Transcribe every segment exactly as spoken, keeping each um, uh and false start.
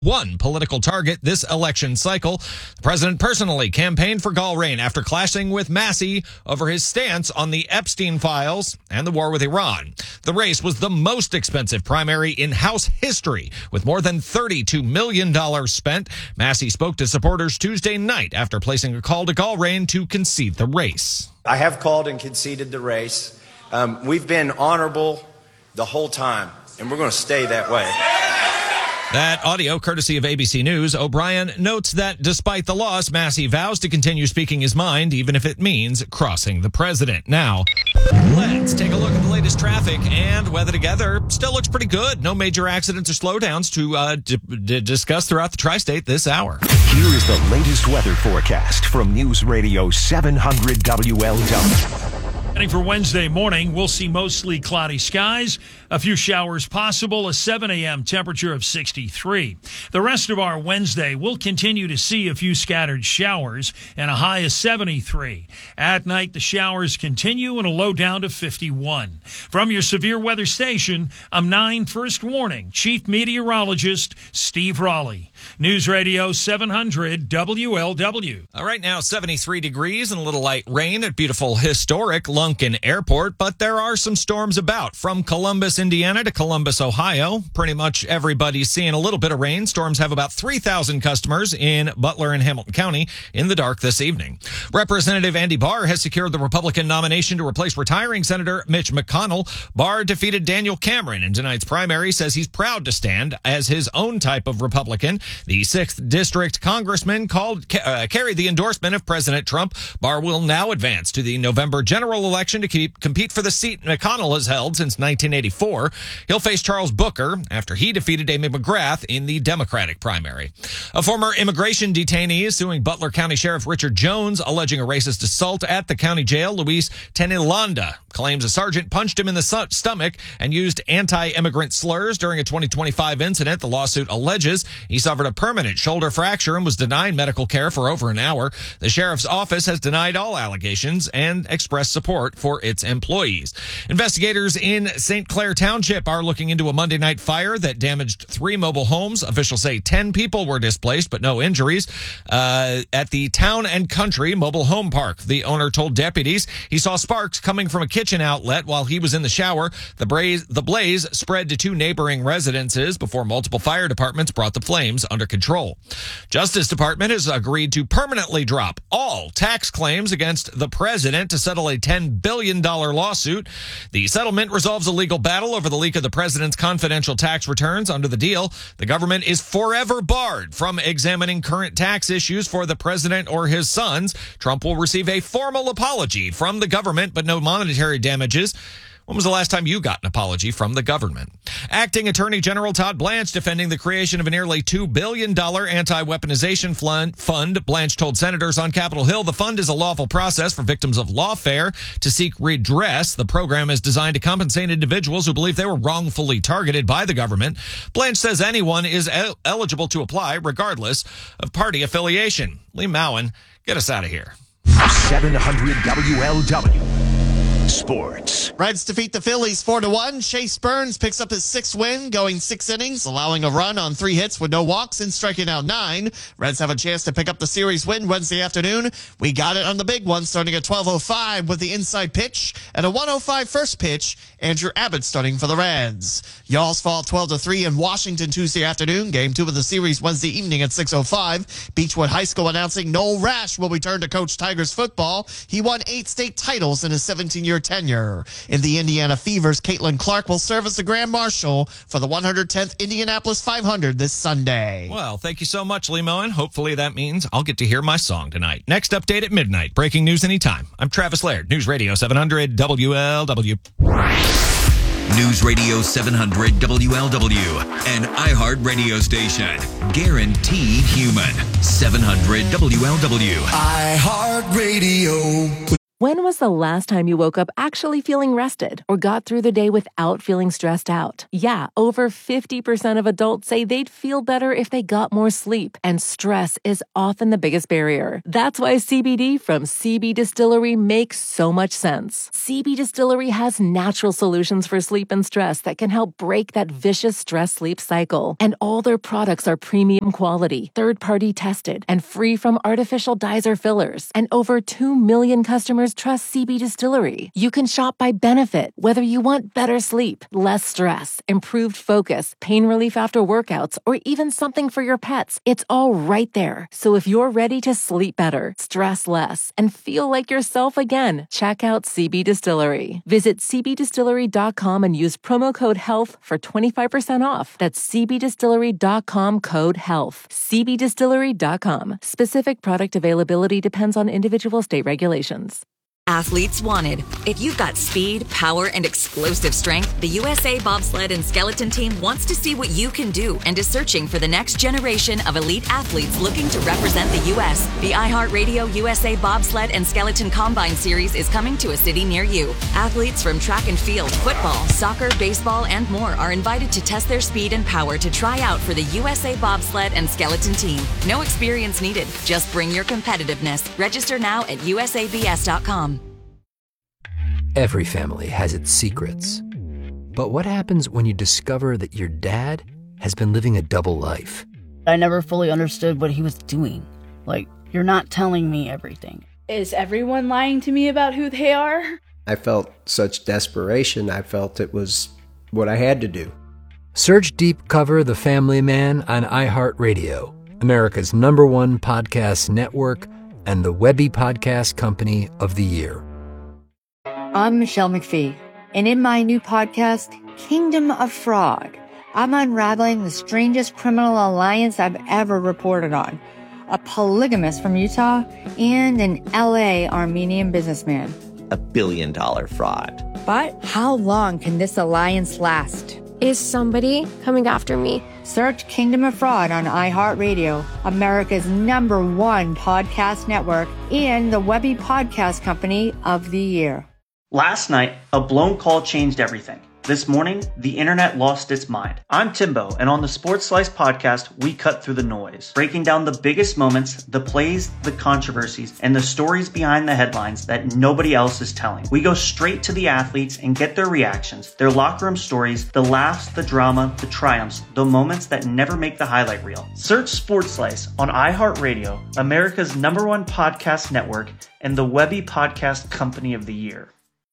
one political target this election cycle. The president personally campaigned for Gulrain after clashing with Massey over his stance on the Epstein files and the war with Iran. The race was the most expensive primary in House history, with more than thirty-two million dollars spent. Massey spoke to supporters Tuesday night after placing a call to Gulrain to concede the race. I have called and conceded the race. Um, we've been honorable the whole time, and we're going to stay that way. That audio, courtesy of A B C News. O'Brien notes that despite the loss, Massey vows to continue speaking his mind, even if it means crossing the president. Now, let's take a look at the latest traffic and weather together. Still looks pretty good. No major accidents or slowdowns to uh, d- d- discuss throughout the tri-state this hour. Here is the latest weather forecast from News Radio seven hundred W L W. For Wednesday morning, we'll see mostly cloudy skies, a few showers possible, a seven a.m. temperature of sixty-three. The rest of our Wednesday, we'll continue to see a few scattered showers and a high of seventy-three. At night, the showers continue and a low down to fifty-one. From your severe weather station, I'm nine First Warning Chief Meteorologist Steve Raleigh. News Radio seven hundred W L W. All right, now seventy-three degrees and a little light rain at beautiful historic Lunken Airport, but there are some storms about. From Columbus, Indiana to Columbus, Ohio, pretty much everybody's seeing a little bit of rain. Storms have about three thousand customers in Butler and Hamilton County in the dark this evening. Representative Andy Barr has secured the Republican nomination to replace retiring Senator Mitch McConnell. Barr defeated Daniel Cameron in tonight's primary, says he's proud to stand as his own type of Republican. The sixth District Congressman called uh, carried the endorsement of President Trump. Barr will now advance to the November general election to keep, compete for the seat McConnell has held since nineteen eighty-four. He'll face Charles Booker after he defeated Amy McGrath in the Democratic primary. A former immigration detainee is suing Butler County Sheriff Richard Jones, alleging a racist assault at the county jail. Luis Tenilanda claims a sergeant punched him in the su- stomach and used anti-immigrant slurs during a twenty twenty-five incident. The lawsuit alleges he suffered a permanent shoulder fracture and was denied medical care for over an hour. The sheriff's office has denied all allegations and expressed support for its employees. Investigators in Saint Clair Township are looking into a Monday night fire that damaged three mobile homes. Officials say ten people were displaced, but no injuries. Uh, at the Town and Country Mobile Home Park, the owner told deputies he saw sparks coming from a kitchen outlet while he was in the shower. The blaze, the blaze spread to two neighboring residences before multiple fire departments brought the flames under control. Justice Department has agreed to permanently drop all tax claims against the president to settle a ten billion dollars lawsuit. The settlement resolves a legal battle over the leak of the president's confidential tax returns. Under the deal, the government is forever barred from examining current tax issues for the president or his sons. Trump will receive a formal apology from the government, but no monetary damages. When was the last time you got an apology from the government? Acting Attorney General Todd Blanche defending the creation of a nearly two billion dollars anti-weaponization fund. Blanche told senators on Capitol Hill the fund is a lawful process for victims of lawfare to seek redress. The program is designed to compensate individuals who believe they were wrongfully targeted by the government. Blanche says anyone is el- eligible to apply regardless of party affiliation. Lee Mowen, get us out of here. seven hundred W L W. Sports. Reds defeat the Phillies four to one. Chase Burns picks up his sixth win, going six innings, allowing a run on three hits with no walks and striking out nine. Reds have a chance to pick up the series win Wednesday afternoon. We got it on the big one starting at twelve oh five with the inside pitch and a one oh five first pitch. Andrew Abbott starting for the Reds. Y'alls fall twelve to three in Washington Tuesday afternoon. Game two of the series Wednesday evening at six oh five. Beechwood High School announcing Noel Rash will return to coach Tigers football. He won eight state titles in his seventeen-year tenure. In the Indiana Fevers, Caitlin Clark will serve as the Grand Marshal for the one hundred tenth Indianapolis five hundred this Sunday. Well, thank you so much, Lee Moen. Hopefully that means I'll get to hear my song tonight. Next update at midnight. Breaking news anytime. I'm Travis Laird, News Radio seven hundred W L W. News Radio seven hundred W L W, an iHeart radio station. Guaranteed human. seven hundred W L W. iHeart Radio. When was the last time you woke up actually feeling rested or got through the day without feeling stressed out? Yeah, over fifty percent of adults say they'd feel better if they got more sleep, and stress is often the biggest barrier. That's why C B D from C B Distillery makes so much sense. C B Distillery has natural solutions for sleep and stress that can help break that vicious stress-sleep cycle. And all their products are premium quality, third-party tested, and free from artificial dyes or fillers. And over two million customers trust C B Distillery. You can shop by benefit, whether you want better sleep, less stress, improved focus, pain relief after workouts, or even something for your pets. It's all right there. So if you're ready to sleep better, stress less, and feel like yourself again, check out C B Distillery. Visit c b distillery dot com and use promo code HEALTH for twenty-five percent off. That's c b distillery dot com code HEALTH. c b distillery dot com. Specific product availability depends on individual state regulations. Athletes wanted. If you've got speed, power, and explosive strength, the U S A Bobsled and Skeleton Team wants to see what you can do and is searching for the next generation of elite athletes looking to represent the U S The iHeartRadio U S A Bobsled and Skeleton Combine Series is coming to a city near you. Athletes from track and field, football, soccer, baseball, and more are invited to test their speed and power to try out for the U S A Bobsled and Skeleton Team. No experience needed. Just bring your competitiveness. Register now at u s a b s dot com. Every family has its secrets. But what happens when you discover that your dad has been living a double life? I never fully understood what he was doing. Like, you're not telling me everything. Is everyone lying to me about who they are? I felt such desperation. I felt it was what I had to do. Search Deep Cover The Family Man on iHeartRadio, America's number one podcast network and the Webby Podcast Company of the Year. I'm Michelle McPhee, and in my new podcast, Kingdom of Fraud, I'm unraveling the strangest criminal alliance I've ever reported on. A polygamist from Utah and an L A Armenian businessman. A billion dollar fraud. But how long can this alliance last? Is somebody coming after me? Search Kingdom of Fraud on iHeartRadio, America's number one podcast network, and the Webby Podcast Company of the Year. Last night, a blown call changed everything. This morning, the internet lost its mind. I'm Timbo, and on the Sports Slice podcast, we cut through the noise, breaking down the biggest moments, the plays, the controversies, and the stories behind the headlines that nobody else is telling. We go straight to the athletes and get their reactions, their locker room stories, the laughs, the drama, the triumphs, the moments that never make the highlight reel. Search Sports Slice on iHeartRadio, America's number one podcast network, and the Webby Podcast Company of the Year.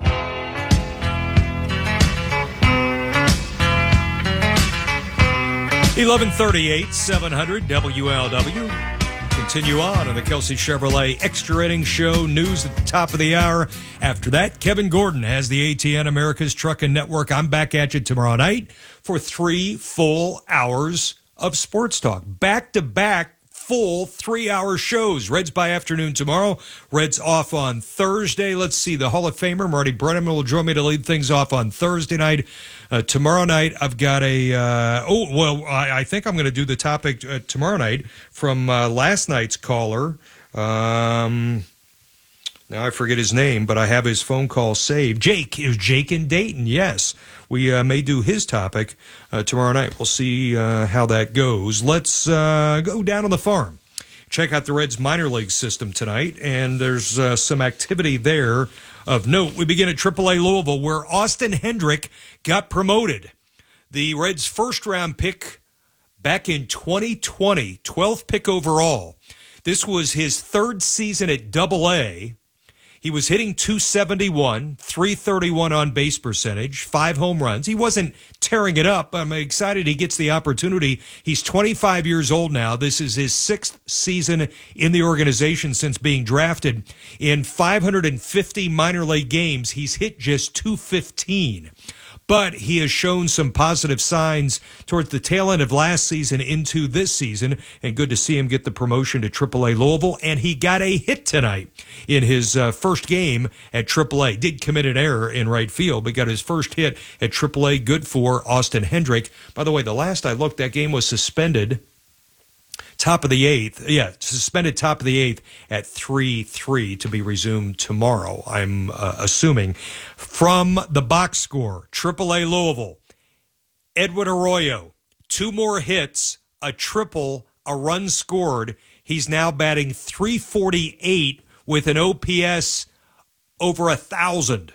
eleven thirty-eight, seven hundred W L W. Continue on on the Kelsey Chevrolet Extra Innings Show. News at the top of the hour. After that, Kevin Gordon has the A T N America's Trucking Network. I'm back at you tomorrow night for three full hours of sports talk. Back-to-back full three-hour shows. Reds by afternoon tomorrow. Reds off on Thursday. Let's see. The Hall of Famer, Marty Brennaman, will join me to lead things off on Thursday night. Uh, tomorrow night, I've got a, uh, oh, well, I, I think I'm going to do the topic uh, tomorrow night from uh, last night's caller. Um, now I forget his name, but I have his phone call saved. Jake. It was Jake in Dayton, yes. We uh, may do his topic uh, tomorrow night. We'll see uh, how that goes. Let's uh, go down on the farm. Check out the Reds minor league system tonight, and there's uh, some activity there of note. We begin at triple A Louisville, where Austin Hendrick got promoted. The Reds' first-round pick back in twenty twenty, twelfth pick overall. This was his third season at double A. He was hitting two seventy-one, three thirty-one on base percentage, five home runs. He wasn't tearing it up. I'm excited he gets the opportunity. He's twenty-five years old now. This is his sixth season in the organization since being drafted. In five hundred fifty minor league games, he's hit just two fifteen. But he has shown some positive signs towards the tail end of last season into this season, and good to see him get the promotion to triple A Louisville. And he got a hit tonight in his uh, first game at triple A. Did commit an error in right field, but got his first hit at triple A. Good for Austin Hendrick. By the way, the last I looked, that game was suspended top of the eighth. Yeah, suspended top of the eighth at three three to be resumed tomorrow, I'm uh, assuming. From the box score, triple A Louisville, Edwin Arroyo, two more hits, a triple, a run scored. He's now batting three forty-eight with an O P S over one thousand.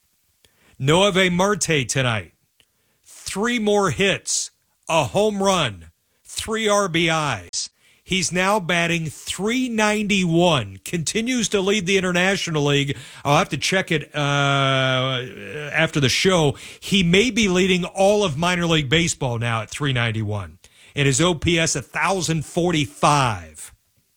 Noave Marte tonight, three more hits, a home run, three R B Is. He's now batting three ninety-one, continues to lead the International League. I'll have to check it uh, after the show. He may be leading all of minor league baseball now at three ninety-one. And his O P S, one thousand forty-five.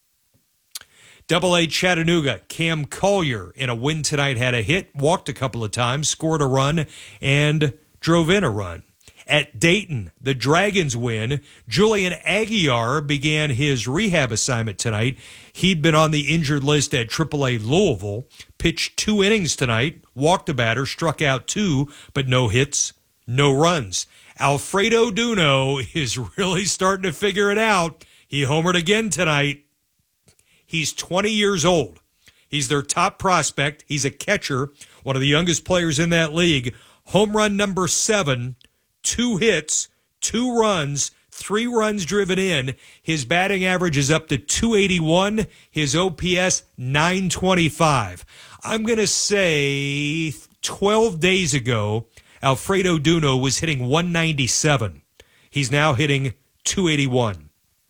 Double A Chattanooga, Cam Collier in a win tonight had a hit, walked a couple of times, scored a run, and drove in a run. At Dayton, the Dragons win. Julian Aguiar began his rehab assignment tonight. He'd been on the injured list at triple A Louisville, pitched two innings tonight, walked a batter, struck out two, but no hits, no runs. Alfredo Duno is really starting to figure it out. He homered again tonight. He's twenty years old. He's their top prospect. He's a catcher, one of the youngest players in that league. Home run number seven, two hits, two runs, three runs driven in. His batting average is up to two eighty-one. His O P S, nine twenty-five. I'm going to say twelve days ago, Alfredo Duno was hitting one ninety-seven. He's now hitting two eighty-one.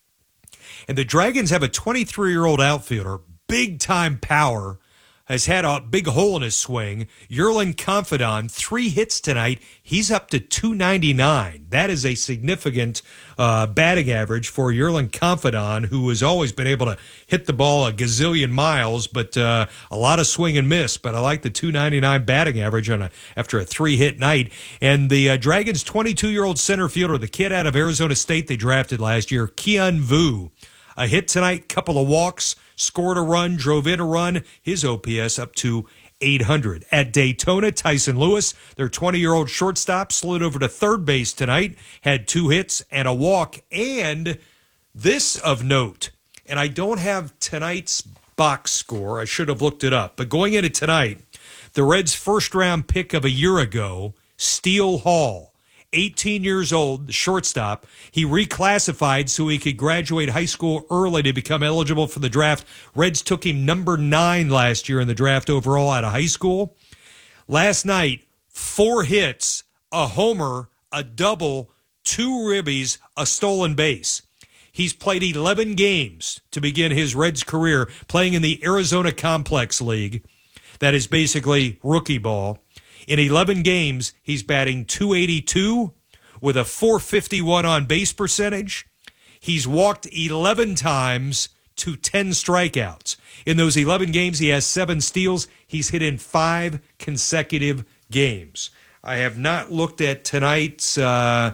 And the Dragons have a twenty-three-year-old outfielder, big-time power, has had a big hole in his swing. Yerlin Confidant, three hits tonight. He's up to two ninety-nine. That is a significant uh, batting average for Yerlin Confidant, who has always been able to hit the ball a gazillion miles, but uh, a lot of swing and miss. But I like the two ninety-nine batting average on a, after a three-hit night. And the uh, Dragons' twenty-two-year-old center fielder, the kid out of Arizona State they drafted last year, Keon Vu, a hit tonight, couple of walks, scored a run, drove in a run. His O P S up to eight hundred. At Daytona, Tyson Lewis, their twenty-year-old shortstop, slid over to third base tonight, had two hits and a walk. And this of note, and I don't have tonight's box score. I should have looked it up. But going into tonight, the Reds' first-round pick of a year ago, Steele Hall, eighteen years old, the shortstop. He reclassified so he could graduate high school early to become eligible for the draft. Reds took him number nine last year in the draft overall out of high school. Last night, four hits, a homer, a double, two ribbies, a stolen base. He's played eleven games to begin his Reds career, playing in the Arizona Complex League. That is basically rookie ball. In eleven games, he's batting two eighty-two with a four fifty-one on base percentage. He's walked eleven times to ten strikeouts. In those eleven games, he has seven steals. He's hit in five consecutive games. I have not looked at tonight's uh,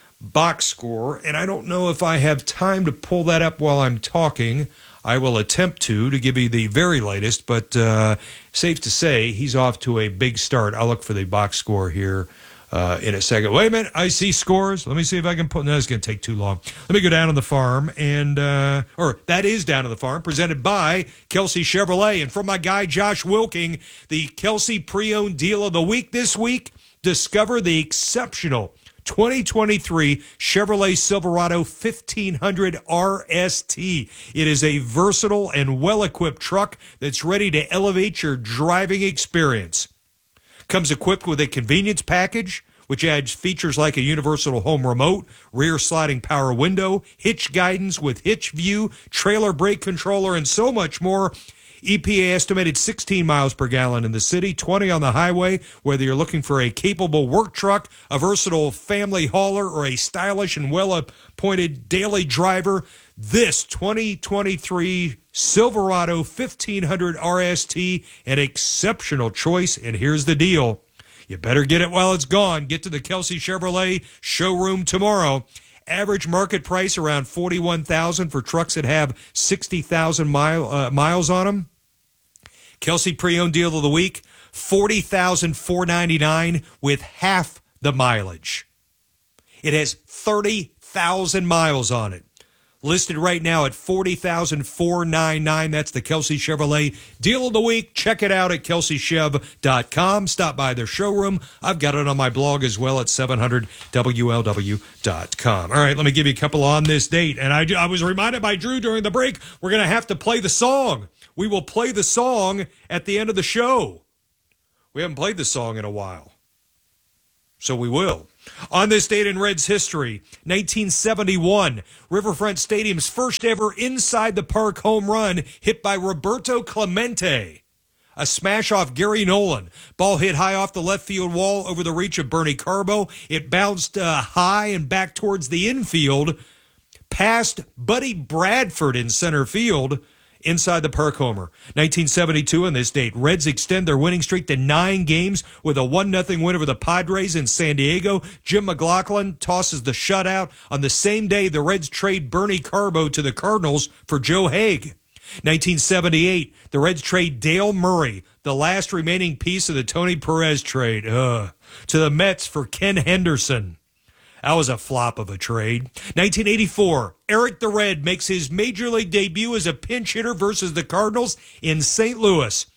box score, and I don't know if I have time to pull that up while I'm talking. I will attempt to, to give you the very latest, but uh, safe to say he's off to a big start. I'll look for the box score here uh, in a second. Wait a minute. I see scores. Let me see if I can put, no, it's going to take too long. Let me go down on the farm, and, uh, or that is Down on the Farm, presented by Kelsey Chevrolet. And from my guy, Josh Wilking, the Kelsey Pre-Owned Deal of the Week this week, discover the exceptional twenty twenty-three Chevrolet Silverado fifteen hundred R S T. It is a versatile and well-equipped truck that's ready to elevate your driving experience. Comes equipped with a convenience package, which adds features like a universal home remote, rear sliding power window, hitch guidance with hitch view, trailer brake controller, and so much more. E P A estimated sixteen miles per gallon in the city, twenty on the highway. Whether you're looking for a capable work truck, a versatile family hauler, or a stylish and well-appointed daily driver, this twenty twenty-three Silverado fifteen hundred R S T, an exceptional choice. And here's the deal. You better get it while it's gone. Get to the Kelsey Chevrolet showroom tomorrow. Average market price around forty-one thousand dollars for trucks that have sixty thousand mile, uh, miles on them. Kelsey Pre-Owned Deal of the Week, forty thousand four hundred ninety-nine dollars with half the mileage. It has thirty thousand miles on it. listed right now at forty thousand four hundred ninety-nine dollars. That's the Kelsey Chevrolet deal of the week. Check it out at kelsey chev dot com. Stop by their showroom. I've got it on my blog as well at seven hundred W L W dot com. All right, let me give you a couple on this date. And I, I was reminded by Drew during the break, we're going to have to play the song. We will play the song at the end of the show. We haven't played the song in a while, so we will. On this date in Reds history, nineteen seventy-one, Riverfront Stadium's first ever inside the park home run hit by Roberto Clemente. A smash off Gary Nolan. Ball hit high off the left field wall over the reach of Bernie Carbo. It bounced uh, high and back towards the infield, past Buddy Bradford in center field. Inside the park homer. nineteen seventy-two on this date, Reds extend their winning streak to nine games with a one nothing win over the Padres in San Diego. Jim McLaughlin tosses the shutout. On the same day, the Reds trade Bernie Carbo to the Cardinals for Joe Haig. nineteen seventy-eight, the Reds trade Dale Murray, the last remaining piece of the Tony Perez trade, uh, to the Mets for Ken Henderson. That was a flop of a trade. nineteen eighty-four, Eric the Red makes his major league debut as a pinch hitter versus the Cardinals in Saint Louis.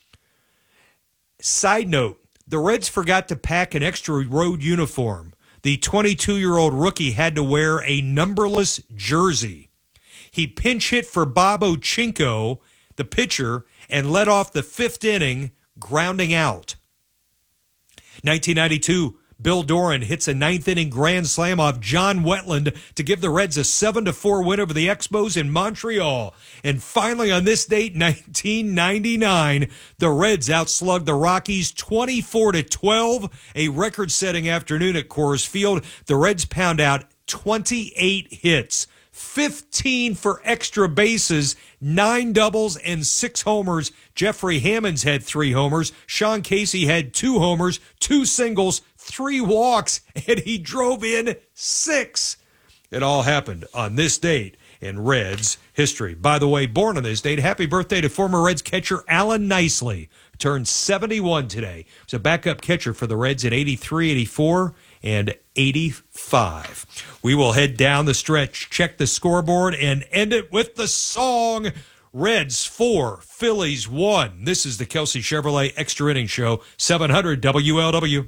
Side note, the Reds forgot to pack an extra road uniform. The twenty-two-year-old rookie had to wear a numberless jersey. He pinch hit for Bob Ochinko, the pitcher, and led off the fifth inning, grounding out. nineteen ninety-two, Bill Doran hits a ninth-inning grand slam off John Wetland to give the Reds a seven to four win over the Expos in Montreal. And finally, on this date, nineteen ninety-nine, the Reds outslugged the Rockies twenty-four to twelve, a record-setting afternoon at Coors Field. The Reds pound out twenty-eight hits, fifteen for extra bases, nine doubles, and six homers. Jeffrey Hammonds had three homers. Sean Casey had two homers, two singles, three walks, and he drove in six. It all happened on this date in Reds history. By the way, born on this date, happy birthday to former Reds catcher Alan Nicely, who turned seventy-one today. He was a backup catcher for the Reds in eighty-three, eighty-four, and eighty-five. We will head down the stretch, check the scoreboard, and end it with the song. Reds four, Phillies one. This is the Kelsey Chevrolet Extra Innings Show, seven hundred W L W.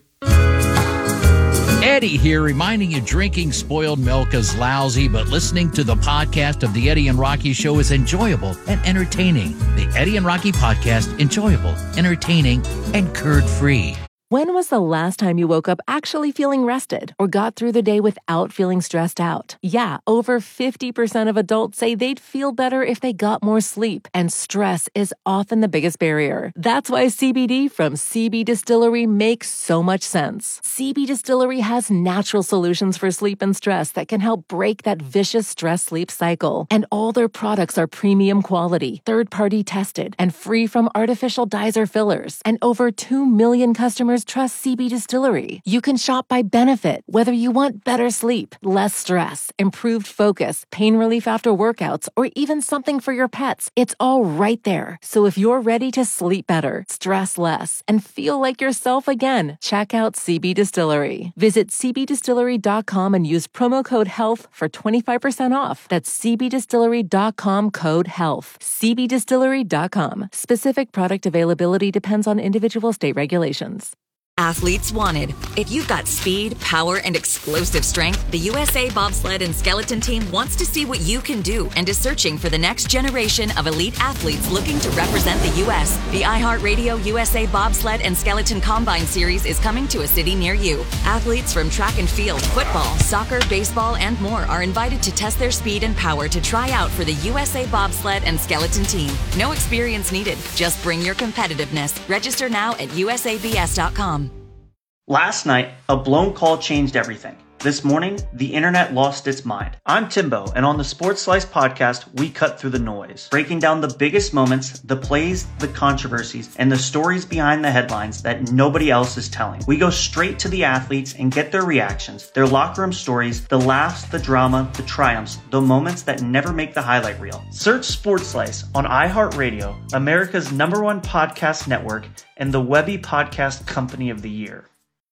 Eddie here, reminding you drinking spoiled milk is lousy, but listening to the podcast of the Eddie and Rocky Show is enjoyable and entertaining. The Eddie and Rocky Podcast, enjoyable, entertaining, and curd-free. When was the last time you woke up actually feeling rested or got through the day without feeling stressed out? Yeah, over fifty percent of adults say they'd feel better if they got more sleep, and stress is often the biggest barrier. That's why C B D from C B Distillery makes so much sense. C B Distillery has natural solutions for sleep and stress that can help break that vicious stress-sleep cycle. And all their products are premium quality, third-party tested, and free from artificial dyes or fillers. And over two million customers trust C B Distillery. You can shop by benefit, whether you want better sleep, less stress, improved focus, pain relief after workouts, or even something for your pets. It's all right there. So if you're ready to sleep better, stress less, and feel like yourself again, check out C B Distillery. Visit c b distillery dot com and use promo code HEALTH for twenty-five percent off. That's c b distillery dot com code HEALTH. c b distillery dot com. Specific product availability depends on individual state regulations. Athletes wanted. If you've got speed, power, and explosive strength, the U S A Bobsled and Skeleton Team wants to see what you can do and is searching for the next generation of elite athletes looking to represent the U S The iHeartRadio U S A Bobsled and Skeleton Combine Series is coming to a city near you. Athletes from track and field, football, soccer, baseball, and more are invited to test their speed and power to try out for the U S A Bobsled and Skeleton Team. No experience needed. Just bring your competitiveness. Register now at u s a b s dot com. Last night, a blown call changed everything. This morning, the internet lost its mind. I'm Timbo, and on the Sports Slice podcast, we cut through the noise, breaking down the biggest moments, the plays, the controversies, and the stories behind the headlines that nobody else is telling. We go straight to the athletes and get their reactions, their locker room stories, the laughs, the drama, the triumphs, the moments that never make the highlight reel. Search Sports Slice on iHeartRadio, America's number one podcast network, and the Webby Podcast Company of the Year.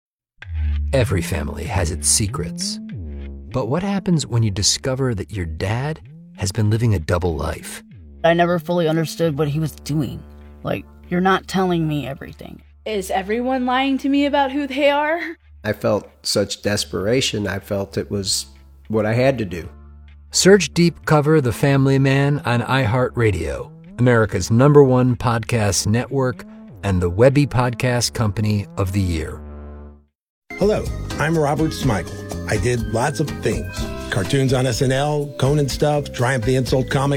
Every family has its secrets. But what happens when you discover that your dad has been living a double life. I never fully understood what he was doing. Like, you're not telling me everything. Is everyone lying to me about who they are? I felt such desperation. I felt it was what I had to do. Search Deep Cover The Family Man on iHeartRadio, America's number one podcast network and the Webby Podcast Company of the Year. Hello, I'm Robert Smigel. I did lots of things. Cartoons on S N L, Conan stuff, Triumph the Insult comic.